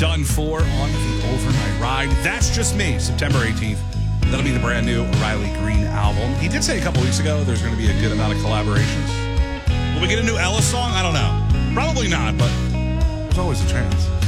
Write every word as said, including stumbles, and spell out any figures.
Done for on the Overnight Ride. That's Just Me, September eighteenth. That'll be the brand new Riley Green album. He did say a couple weeks ago there's going to be a good amount of collaborations. Will we get a new Ella song? I don't know. Probably not, but there's always a chance.